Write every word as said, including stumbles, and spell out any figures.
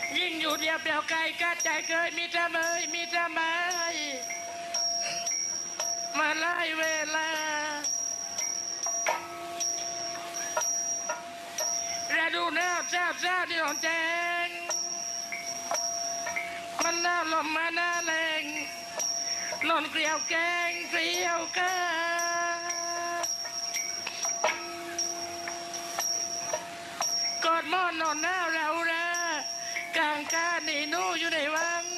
ยิ่งอยู่เดียวเปลี่ยวไกลก็ใจเคยมีทำไมมีทำไมมาไล่เวลาฤดูหนาวเจ้าเจ้าที่ของแจงมันหนาวลมมาหน้าแรงนอนเกลียวแกงเกลียวกากอดหมอนนอนหน้าแร